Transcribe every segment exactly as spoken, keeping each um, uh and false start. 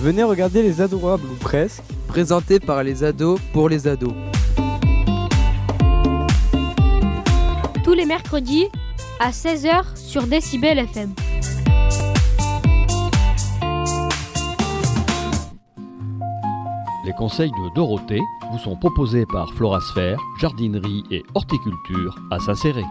Venez regarder Les Adorables ou presque, présenté par les ados pour les ados. Tous les mercredis à seize heures sur Décibel F M. Les conseils de Dorothée vous sont proposés par Florasphère, jardinerie et horticulture à Saint-Céré.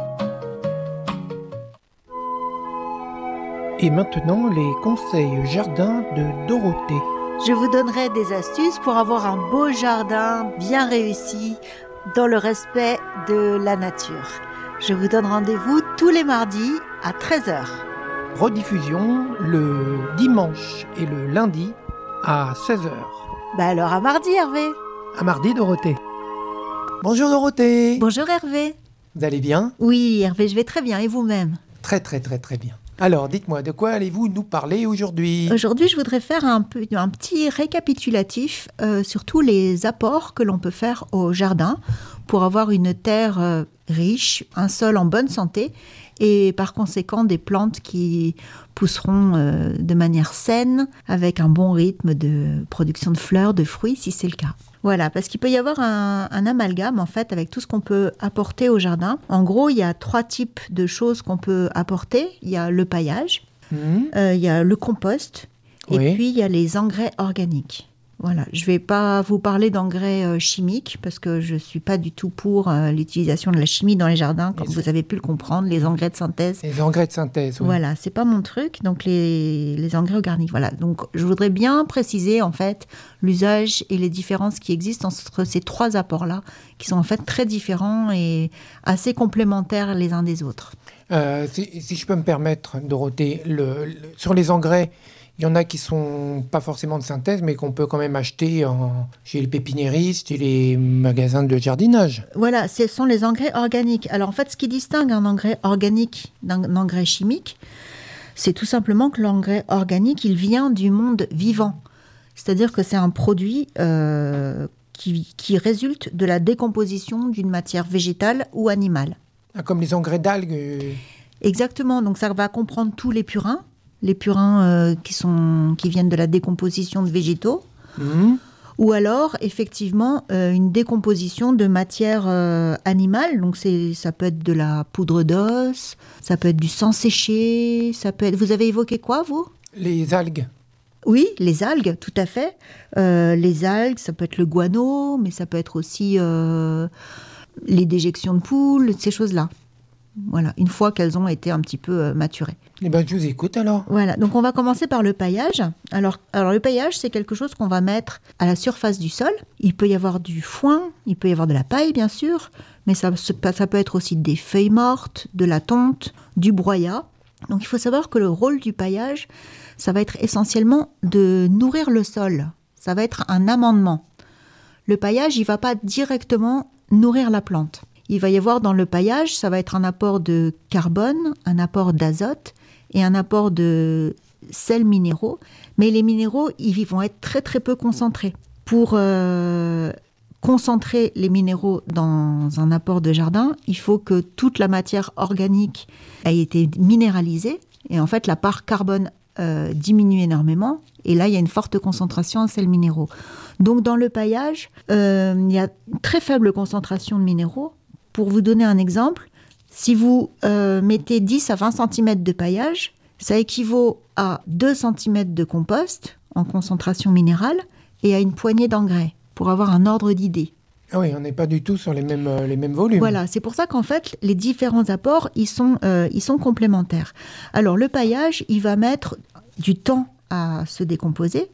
Et maintenant, les conseils jardin de Dorothée. Je vous donnerai des astuces pour avoir un beau jardin bien réussi dans le respect de la nature. Je vous donne rendez-vous tous les mardis à treize heures. Rediffusion le dimanche et le lundi à seize heures. Bah alors à mardi, Hervé. À mardi, Dorothée. Bonjour Dorothée. Bonjour Hervé. Vous allez bien ? Oui Hervé, je vais très bien, et vous-même ? Très très très très bien. Alors, dites-moi, de quoi allez-vous nous parler aujourd'hui ? Aujourd'hui, je voudrais faire un, peu, un petit récapitulatif euh, sur tous les apports que l'on peut faire au jardin pour avoir une terre euh, riche, un sol en bonne santé et par conséquent des plantes qui pousseront euh, de manière saine avec un bon rythme de production de fleurs, de fruits si c'est le cas. Voilà, parce qu'il peut y avoir un, un amalgame en fait avec tout ce qu'on peut apporter au jardin. En gros, il y a trois types de choses qu'on peut apporter. Il y a le paillage, mmh. euh, il y a le compost et oui. puis il y a les engrais organiques. Voilà, je ne vais pas vous parler d'engrais euh, chimiques parce que je ne suis pas du tout pour euh, l'utilisation de la chimie dans les jardins, comme les vous avez pu le comprendre, les engrais de synthèse. Les engrais de synthèse, oui. Voilà, ce n'est pas mon truc, donc les, les engrais organiques. Voilà, donc je voudrais bien préciser en fait l'usage et les différences qui existent entre ces trois apports-là, qui sont en fait très différents et assez complémentaires les uns des autres. Euh, si, si je peux me permettre, Dorothée, le, le, sur les engrais, il y en a qui ne sont pas forcément de synthèse, mais qu'on peut quand même acheter en, chez les pépiniéristes et les magasins de jardinage. Voilà, ce sont les engrais organiques. Alors en fait, ce qui distingue un engrais organique d'un engrais chimique, c'est tout simplement que l'engrais organique, il vient du monde vivant. C'est-à-dire que c'est un produit euh, qui, qui résulte de la décomposition d'une matière végétale ou animale. Ah, comme les engrais d'algues. Exactement, donc ça va comprendre tous les purins. Les purins euh, qui, sont, qui viennent de la décomposition de végétaux, mmh. ou alors effectivement euh, une décomposition de matière euh, animale. Donc c'est, ça peut être de la poudre d'os, ça peut être du sang séché, ça peut être... Vous avez évoqué quoi, vous ? Les algues. Oui, les algues, tout à fait. Euh, les algues, ça peut être le guano, mais ça peut être aussi euh, les déjections de poules, ces choses-là. Voilà, une fois qu'elles ont été un petit peu euh, maturées. Eh bien, je vous écoute alors. Voilà, donc on va commencer par le paillage. Alors, alors le paillage, c'est quelque chose qu'on va mettre à la surface du sol. Il peut y avoir du foin, il peut y avoir de la paille, bien sûr, mais ça, ça peut être aussi des feuilles mortes, de la tonte, du broyat. Donc il faut savoir que le rôle du paillage, ça va être essentiellement de nourrir le sol. Ça va être un amendement. Le paillage, il ne va pas directement nourrir la plante. Il va y avoir dans le paillage, ça va être un apport de carbone, un apport d'azote et un apport de sels minéraux. Mais les minéraux, ils vont être très très peu concentrés. Pour euh, concentrer les minéraux dans un apport de jardin, il faut que toute la matière organique ait été minéralisée. Et en fait, la part carbone euh, diminue énormément. Et là, il y a une forte concentration en sels minéraux. Donc dans le paillage, euh, il y a une très faible concentration de minéraux. Pour vous donner un exemple, si vous euh, mettez dix à vingt centimètres de paillage, ça équivaut à deux centimètres de compost en concentration minérale et à une poignée d'engrais, pour avoir un ordre d'idée. Ah oui, on n'est pas du tout sur les mêmes, euh, les mêmes volumes. Voilà, c'est pour ça qu'en fait, les différents apports, ils sont, euh, ils sont complémentaires. Alors, le paillage, il va mettre du temps à se décomposer.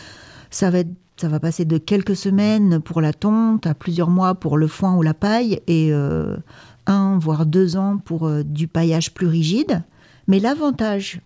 Ça va être Ça va passer de quelques semaines pour la tonte à plusieurs mois pour le foin ou la paille et euh, un voire deux ans pour euh, du paillage plus rigide. Mais l'avantage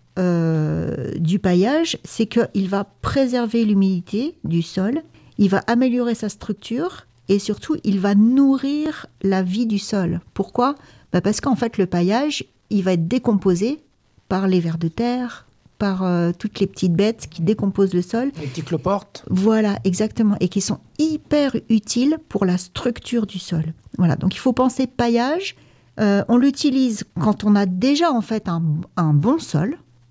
euh, du paillage, c'est qu'il va préserver l'humidité du sol, il va améliorer sa structure et surtout, il va nourrir la vie du sol. Pourquoi ? Bah parce qu'en fait, le paillage, il va être décomposé par les vers de terre, par euh, toutes les petites bêtes qui décomposent le sol. Les petits cloportes. Voilà, exactement. Et qui sont hyper utiles pour la structure du sol. Voilà, donc il faut penser paillage. Euh, on l'utilise quand on a déjà en fait un, un bon sol.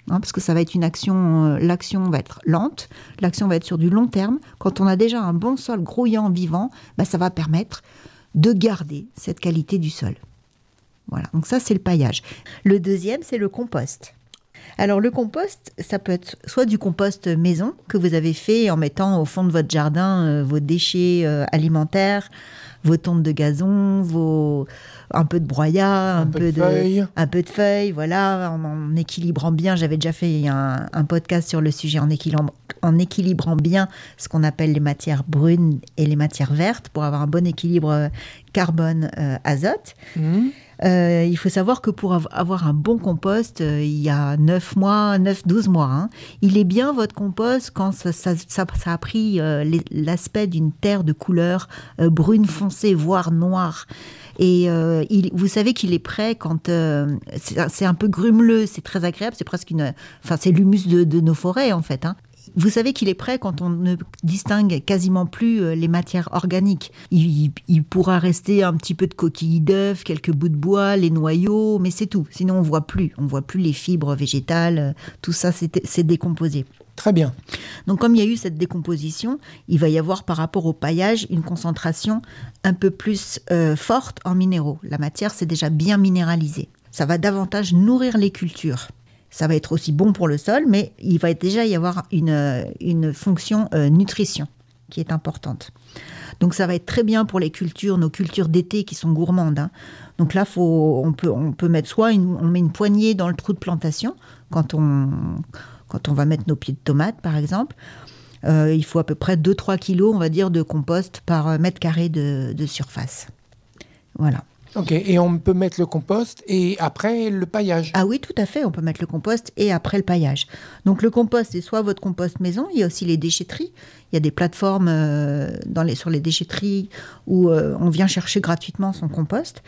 hein, parce que ça va être une action, euh, l'action va être lente, l'action va être sur du long terme. Quand on a déjà un bon sol grouillant, vivant, bah, ça va permettre de garder cette qualité du sol. Voilà, donc ça c'est le paillage. Le deuxième, c'est le compost. Alors le compost, ça peut être soit du compost maison que vous avez fait en mettant au fond de votre jardin euh, vos déchets euh, alimentaires, vos tontes de gazon, vos un peu de broyat, un, un peu, peu de, de feuilles, un peu de feuilles, voilà, en, en équilibrant bien. J'avais déjà fait un, un podcast sur le sujet en équilibrant, en équilibrant bien ce qu'on appelle les matières brunes et les matières vertes pour avoir un bon équilibre carbone-azote. Euh, mmh. Euh, il faut savoir que pour avoir un bon compost, euh, il y a neuf mois, neuf douze mois, hein, il est bien votre compost quand ça, ça, ça, ça a pris euh, les, l'aspect d'une terre de couleur euh, brune foncée, voire noire. Et euh, il, vous savez qu'il est prêt quand euh, c'est, c'est un peu grumeleux, c'est très agréable, c'est presque une, enfin c'est l'humus de, de nos forêts en fait, hein. Vous savez qu'il est prêt quand on ne distingue quasiment plus les matières organiques. Il, il pourra rester un petit peu de coquilles d'œufs, quelques bouts de bois, les noyaux, mais c'est tout. Sinon, on ne voit plus. On ne voit plus les fibres végétales. Tout ça, c'est, c'est décomposé. Très bien. Donc, comme il y a eu cette décomposition, il va y avoir par rapport au paillage une concentration un peu plus euh, forte en minéraux. La matière, c'est déjà bien minéralisé. Ça va davantage nourrir les cultures. Ça va être aussi bon pour le sol, mais il va déjà y avoir une, une fonction euh, nutrition qui est importante. Donc ça va être très bien pour les cultures, nos cultures d'été qui sont gourmandes, hein. Donc là, faut, on, peut, on peut mettre soit une, on met une poignée dans le trou de plantation quand on, quand on va mettre nos pieds de tomates, par exemple. Euh, il faut à peu près deux à trois kilos, on va dire, de compost par mètre carré de, de surface. Voilà. Ok, et on peut mettre le compost et après le paillage. Ah oui, tout à fait, on peut mettre le compost et après le paillage. Donc le compost, c'est soit votre compost maison, il y a aussi les déchetteries. Il y a des plateformes euh, dans les, sur les déchetteries où euh, on vient chercher gratuitement son compost.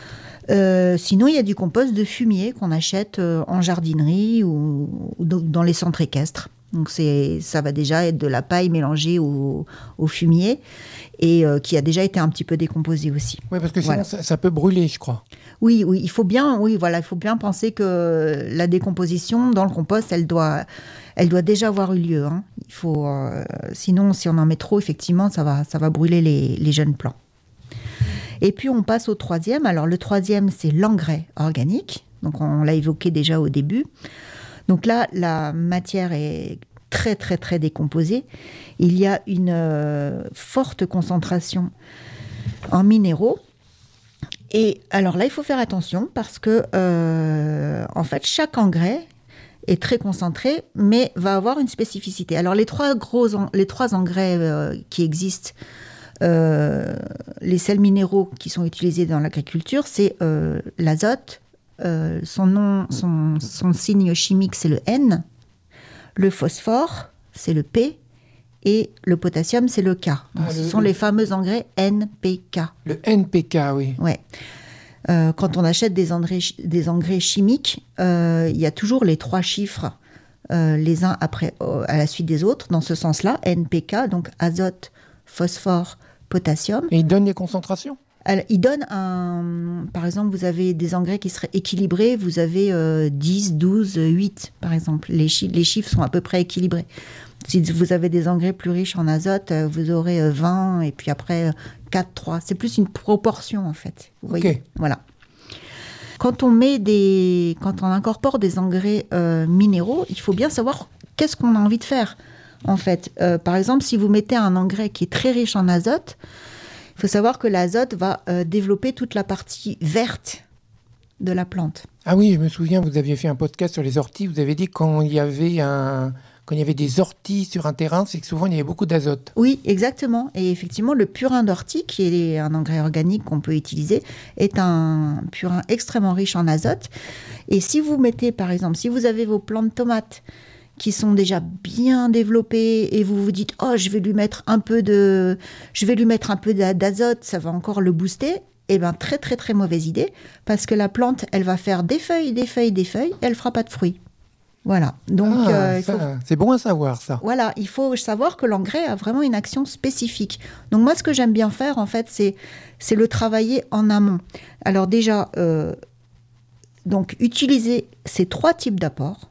Euh, sinon, il y a du compost de fumier qu'on achète euh, en jardinerie ou, ou dans les centres équestres. Donc c'est, ça va déjà être de la paille mélangée au, au fumier et euh, qui a déjà été un petit peu décomposé aussi. Oui, parce que sinon voilà. ça, ça peut brûler, je crois. Oui, oui, il faut bien, oui, voilà, il faut bien penser que la décomposition dans le compost, elle doit, elle doit déjà avoir eu lieu, hein. Il faut, euh, sinon, si on en met trop, effectivement, ça va, ça va brûler les, les jeunes plants. Et puis on passe au troisième. Alors le troisième, c'est l'engrais organique. Donc on l'a évoqué déjà au début. Donc là, la matière est très, très, très décomposée. Il y a une euh, forte concentration en minéraux. Et alors là, il faut faire attention parce que, euh, en fait, chaque engrais est très concentré, mais va avoir une spécificité. Alors les trois, gros, les trois engrais euh, qui existent, euh, les sels minéraux qui sont utilisés dans l'agriculture, c'est euh, l'azote. Euh, son nom, son, son signe chimique, c'est le N. Le phosphore, c'est le P. Et le potassium, c'est le K. Donc, ah, ce le, sont le... les fameux engrais N P K. Le N P K, oui. Ouais. Euh, quand on achète des engrais, des engrais chimiques, euh, il y a toujours les trois chiffres, euh, les uns après, euh, à la suite des autres, dans ce sens-là, N P K, donc azote, phosphore, potassium. Et ils donnent les concentrations ? Alors, il donne un... Par exemple, vous avez des engrais qui seraient équilibrés, vous avez euh, dix, douze, huit, par exemple. Les, chi- les chiffres sont à peu près équilibrés. Si vous avez des engrais plus riches en azote, vous aurez vingt, et puis après quatre, trois. C'est plus une proportion, en fait. Vous voyez ? Okay. Voilà. Quand on met des... Quand on incorpore des engrais euh, minéraux, il faut bien savoir qu'est-ce qu'on a envie de faire, en fait. Euh, par exemple, si vous mettez un engrais qui est très riche en azote, il faut savoir que l'azote va euh, développer toute la partie verte de la plante. Ah oui, je me souviens, vous aviez fait un podcast sur les orties. Vous avez dit que quand il y avait, un... quand il y avait des orties sur un terrain, c'est que souvent il y avait beaucoup d'azote. Oui, exactement. Et effectivement, le purin d'ortie, qui est un engrais organique qu'on peut utiliser, est un purin extrêmement riche en azote. Et si vous mettez, par exemple, si vous avez vos plants de tomates qui sont déjà bien développés et vous vous dites « Oh, je vais lui mettre un peu de, je vais lui mettre un peu d'azote, ça va encore le booster », eh bien, très, très, très mauvaise idée, parce que la plante, elle va faire des feuilles, des feuilles, des feuilles, et elle ne fera pas de fruits. Voilà. Donc, ah, euh, il ça, faut... c'est bon à savoir, ça. Voilà, il faut savoir que l'engrais a vraiment une action spécifique. Donc, moi, ce que j'aime bien faire, en fait, c'est, c'est le travailler en amont. Alors déjà, euh, donc, utiliser ces trois types d'apports.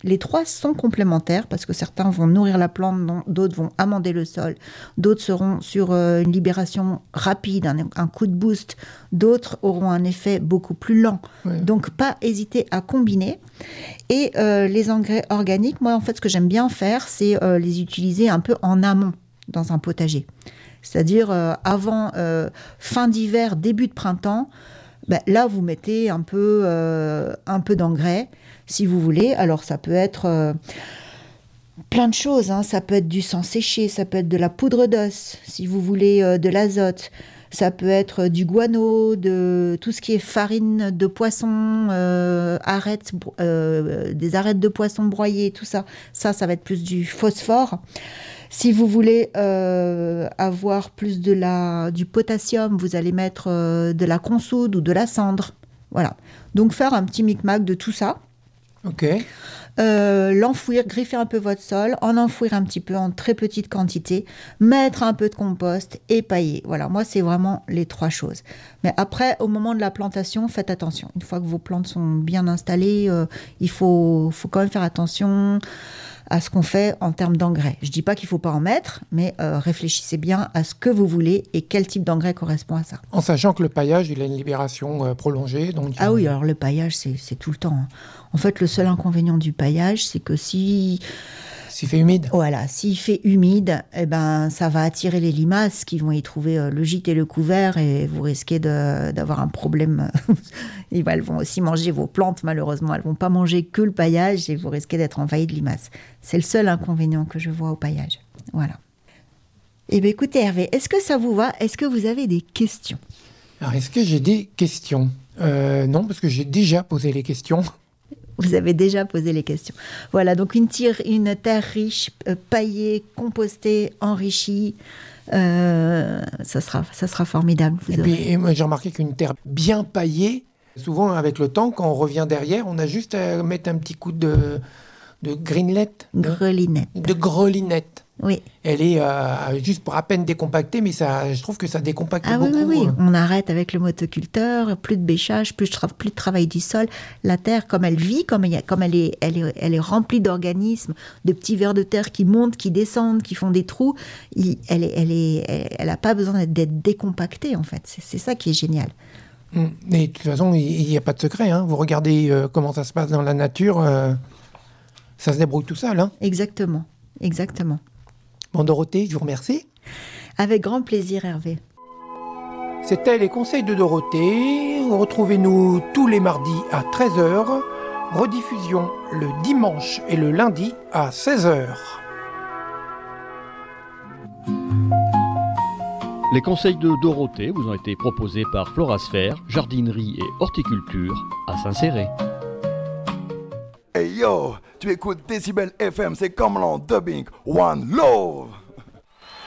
Les trois sont complémentaires parce que certains vont nourrir la plante, d'autres vont amender le sol, d'autres seront sur euh, une libération rapide, un, un coup de boost, d'autres auront un effet beaucoup plus lent. Ouais. Donc, pas hésiter à combiner. Et euh, les engrais organiques, moi, en fait, ce que j'aime bien faire, c'est euh, les utiliser un peu en amont dans un potager. C'est-à-dire euh, avant euh, fin d'hiver, début de printemps, ben, là, vous mettez un peu, euh, un peu d'engrais, si vous voulez. Alors, ça peut être euh, plein de choses. Hein. Ça peut être du sang séché, ça peut être de la poudre d'os, si vous voulez euh, de l'azote. Ça peut être du guano, de tout ce qui est farine de poisson, euh, arêtes, euh, des arêtes de poisson broyées, tout ça. Ça, ça va être plus du phosphore. Si vous voulez euh, avoir plus de la, du potassium, vous allez mettre euh, de la consoude ou de la cendre. Voilà. Donc, faire un petit micmac de tout ça. OK. Euh, l'enfouir, griffer un peu votre sol, en enfouir un petit peu en très petite quantité, mettre un peu de compost et pailler. Voilà, moi, c'est vraiment les trois choses. Mais après, au moment de la plantation, faites attention. Une fois que vos plantes sont bien installées, euh, il faut, faut quand même faire attention à ce qu'on fait en termes d'engrais. Je ne dis pas qu'il ne faut pas en mettre, mais euh, réfléchissez bien à ce que vous voulez et quel type d'engrais correspond à ça. En sachant que le paillage, il a une libération euh, prolongée. Donc, ah euh... oui, alors le paillage, c'est, c'est tout le temps. Hein. En fait, le seul inconvénient du paillage, c'est que si... S'il fait humide. Voilà, s'il fait humide, eh ben, ça va attirer les limaces qui vont y trouver euh, le gîte et le couvert et vous risquez de, d'avoir un problème. Elles vont aussi manger vos plantes, malheureusement. Elles ne vont pas manger que le paillage et vous risquez d'être envahi de limaces. C'est le seul inconvénient que je vois au paillage. Voilà. Eh bien, écoutez, Hervé, est-ce que ça vous va ? Est-ce que vous avez des questions ? Alors, est-ce que j'ai des questions ? euh, Non, parce que j'ai déjà posé les questions. Vous avez déjà posé les questions. Voilà, donc une, tire, une terre riche, euh, paillée, compostée, enrichie, euh, ça, sera, ça sera formidable. Et puis, et moi, j'ai remarqué qu'une terre bien paillée, souvent avec le temps, quand on revient derrière, on a juste à mettre un petit coup de, de greenlette. Grelinette. De grelinette. Oui. Elle est euh, juste pour à peine décompacter, mais ça, je trouve que ça décompacte ah, beaucoup. Oui, oui, oui. On arrête avec le motoculteur, plus de bêchage, plus de, tra- plus de travail du sol. La terre, comme elle vit, comme, elle, comme elle, est, elle, est, elle est remplie d'organismes, de petits vers de terre qui montent, qui descendent, qui font des trous, il, elle n'a elle elle, elle a pas besoin d'être, d'être décompactée, en fait. C'est, c'est ça qui est génial. Mais de toute façon, il n'y a pas de secret. Hein. Vous regardez euh, comment ça se passe dans la nature, euh, ça se débrouille tout seul. Hein. Exactement, exactement. Bon, Dorothée, je vous remercie. Avec grand plaisir, Hervé. C'était les conseils de Dorothée. Retrouvez-nous tous les mardis à treize heures. Rediffusion le dimanche et le lundi à seize heures. Les conseils de Dorothée vous ont été proposés par Florasphère, jardinerie et horticulture à Saint-Céré. Hey yo, tu écoutes Décibel F M, c'est comme l'en dubbing One Love.